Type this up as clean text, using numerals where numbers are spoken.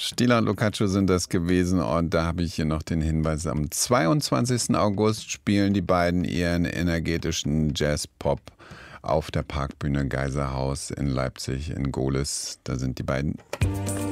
Stieler und Lucaccio sind das gewesen und da habe ich hier noch den Hinweis, am 22. August spielen die beiden ihren energetischen Jazz-Pop auf der Parkbühne Geiserhaus in Leipzig in Gohlis. Da sind die beiden.